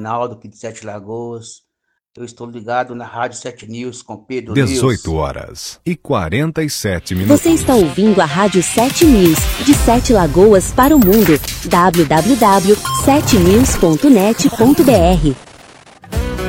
Ronaldo, aqui de Sete Lagoas. Eu estou ligado na Rádio 7 News com Pedro 18h47. Você está ouvindo a Rádio 7 News, de Sete Lagoas para o mundo. www.7news.net.br